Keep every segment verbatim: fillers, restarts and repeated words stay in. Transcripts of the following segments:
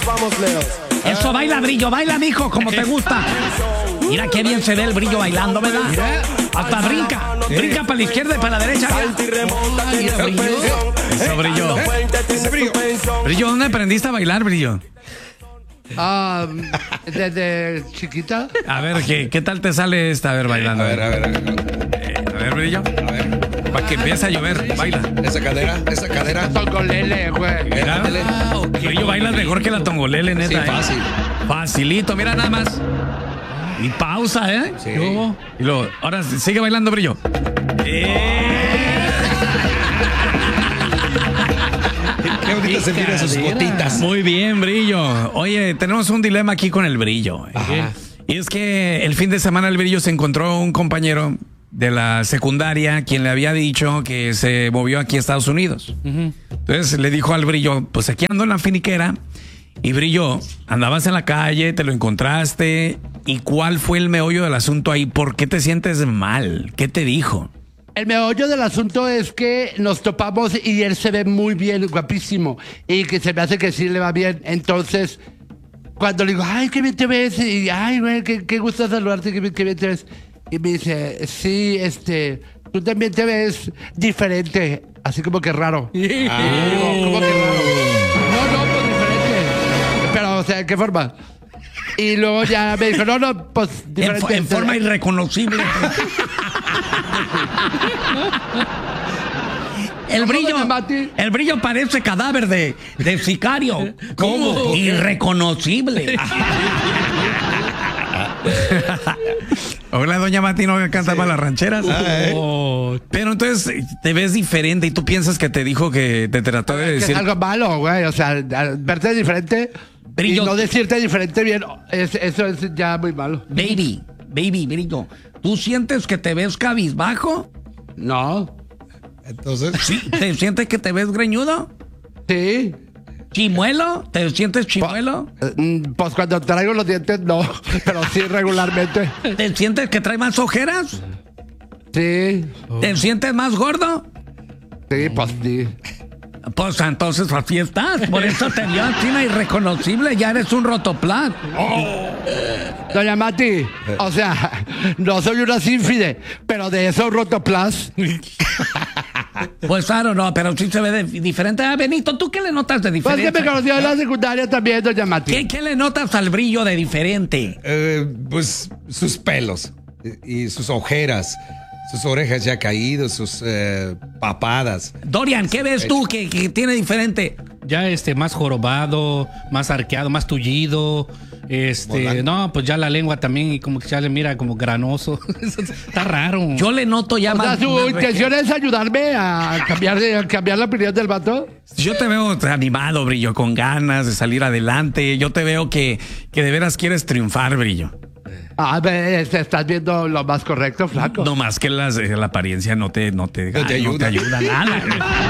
Vamos, Leo. Eso, baila, Brillo, baila, mijo, como te gusta. Mira qué bien se ve el Brillo bailando, ¿verdad? Mira, hasta brinca. Brinca para la izquierda y para la derecha. Eso, Brillo. Eso, Brillo. Brillo. Brillo, ¿dónde aprendiste a bailar, Brillo? Ah, desde chiquita. A ver, ¿qué, ¿qué tal te sale esta? A ver, bailando. A ver, a ver, a ver. Eh, a ver, Brillo. A ver. Para que empiece a llover, baila. Esa cadera, esa cadera. Tongolele, güey. Mira, Ah, okay. Brillo, bailas mejor que la tongolele, neta. Sí, ¿eh? fácil. Facilito, mira nada más. Y pausa, ¿eh? Sí. Y luego, ahora sigue bailando, Brillo. ¡Eh! Qué bonita se miran sus botitas. Muy bien, Brillo. Oye, tenemos un dilema aquí con el Brillo. Ajá. Y es que el fin de semana el Brillo se encontró un compañero de la secundaria quien le había dicho que se movió aquí a Estados Unidos. Uh-huh. Entonces le dijo al Brillo, pues aquí ando en la finiquera. Y Brillo, andabas en la calle, te lo encontraste. ¿Y cuál fue el meollo del asunto ahí? ¿Por qué te sientes mal? ¿Qué te dijo? El meollo del asunto es que nos topamos y él se ve muy bien, guapísimo. Y que se me hace que sí le va bien. Entonces, cuando le digo, ay, qué bien te ves. Y ay, güey, qué, qué gusto saludarte, qué bien, qué bien te ves. Y me dice, sí, este, tú también te ves diferente. Así como que raro. Ah. Y digo, ¿cómo que raro? No, no, pues diferente. Pero, o sea, ¿de qué forma? Y luego ya me dijo, no, no, pues diferente. En, en forma irreconocible. El Brillo, el Brillo parece cadáver de, de sicario. ¿Cómo? Irreconocible. Hola, doña Mati, ¿no canta sí. para las rancheras? Ah, ¿eh? Oh. Pero entonces te ves diferente y tú piensas que te dijo que te trató de decir... Es algo malo, güey, o sea, verte diferente Brillo. Y no decirte diferente bien, es, eso es ya muy malo. Baby, baby, Brillo, ¿tú sientes que te ves cabizbajo? No. Entonces... ¿Sí? ¿Te sientes que te ves greñudo? Sí. ¿Chimuelo? ¿Te sientes chimuelo? Pues, pues cuando traigo los dientes no, pero sí regularmente. ¿Te sientes que trae más ojeras? Sí. ¿Te sientes más gordo? Sí, pues sí. Pues entonces así estás. Por eso te vio así irreconocible. Ya eres un rotoplas. Oh. Doña Mati, o sea, no soy una sínfide, pero de esos rotoplas. Pues claro, no, pero sí se ve de, diferente. Ah, Benito, ¿tú qué le notas de diferente? Pues que me conoció en la secundaria también, doña Mati. ¿Qué, qué le notas al Brillo de diferente? Eh, pues sus pelos y, y sus ojeras, sus orejas ya caídas, sus eh, papadas. Dorian, ¿qué ves tú que, que tiene diferente? Ya este, más jorobado, más arqueado, más tullido. Este, Volando. No, pues ya la lengua también y como que ya le mira como granoso. Está raro. Yo le noto ya o más. O sea, su más intención es ayudarme a cambiar, de, a cambiar la opinión del vato. Yo te veo animado, Brillo, con ganas de salir adelante. Yo te veo que, que de veras quieres triunfar, Brillo. Ah, ves, estás viendo lo más correcto, flaco. No más que las, la apariencia no te, no te, no te ay, ayuda. No te ayuda nada.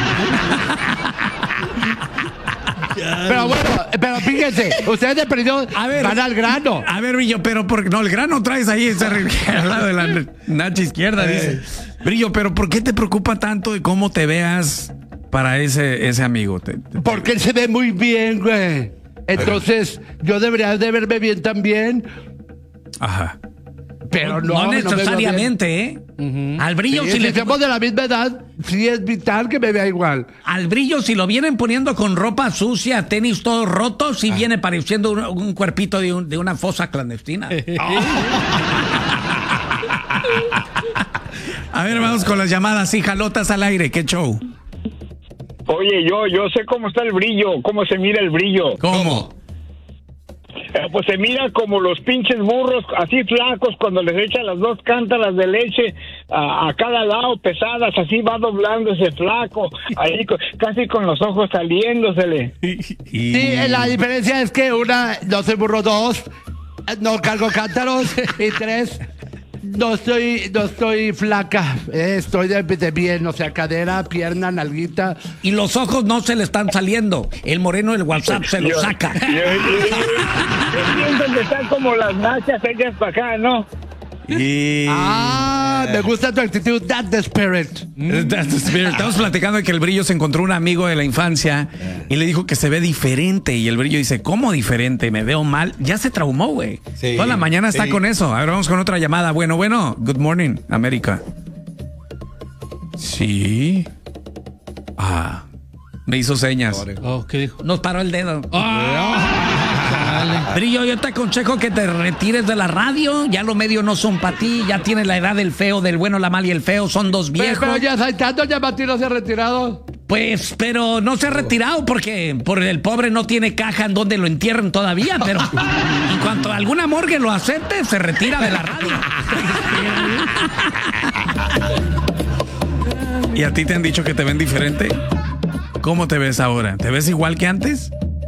Pero bueno, pero fíjense, ustedes de perdido a ver, van al grano. A ver, Brillo, pero porque no, el grano traes ahí ese al lado de la nacha izquierda, dice. Brillo, pero ¿por qué te preocupa tanto de cómo te veas para ese, ese amigo? Te, te, porque él se ve muy bien, güey. Entonces, yo debería de verme bien también. Ajá. Pero no, no necesariamente, no ¿eh? Uh-huh. Al Brillo, sí, si, si le somos de la misma edad, sí es vital que me vea igual. Al Brillo, si lo vienen poniendo con ropa sucia, tenis todos rotos, sí ah. viene pareciendo un, un cuerpito de, un, de una fosa clandestina. A ver, vamos con las llamadas, sí, jalotas al aire, qué show. Oye, yo, yo sé cómo está el Brillo, cómo se mira el Brillo. ¿Cómo? Eh, pues se mira como los pinches burros, así flacos, cuando les echa las dos cántaras de leche a, a cada lado, pesadas, así va doblando ese flaco, ahí con, casi con los ojos saliéndosele. Sí, la diferencia es que una, no soy burro, dos, no cargo cántaros, y tres, no estoy, no estoy flaca, eh, estoy de, de bien, o sea, cadera, pierna, nalguita. Y los ojos no se le están saliendo, el moreno del WhatsApp se lo saca. Yo, yo, yo, yo pienso que están como las nachas ellas para acá, ¿no? Y... Ah, me gusta tu actitud. That's the spirit. That's the spirit. Estamos platicando de que el Brillo se encontró un amigo de la infancia y le dijo que se ve diferente. Y el Brillo dice, ¿cómo diferente? ¿Me veo mal? Ya se traumó, güey. Sí, Toda la mañana está sí. con eso. A ver, vamos con otra llamada. Bueno, bueno. Good morning, América. Sí. Ah. Me hizo señas. Oh, ¿qué dijo? Nos paró el dedo. Dale. Brillo, yo te aconsejo que te retires de la radio. Ya los medios no son para ti. Ya tienes la edad del feo, del bueno, la mal y el feo. Son dos Pero, viejos. pero ya saltando, ya Martín se ha retirado. Pues, pero no se ha retirado porque por el pobre no tiene caja en donde lo entierren todavía. Pero en cuanto a alguna morgue lo acepte, se retira de la radio. ¿Y a ti te han dicho que te ven diferente? ¿Cómo te ves ahora? ¿Te ves igual que antes?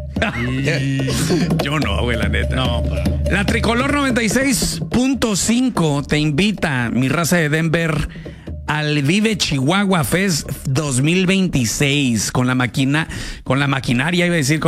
Yo no, güey, la neta. No, pero... La Tricolor noventa y seis punto cinco te invita, mi raza de Denver, al Vive Chihuahua Fest dos mil veintiséis con la máquina, con la maquinaria, iba a decir, con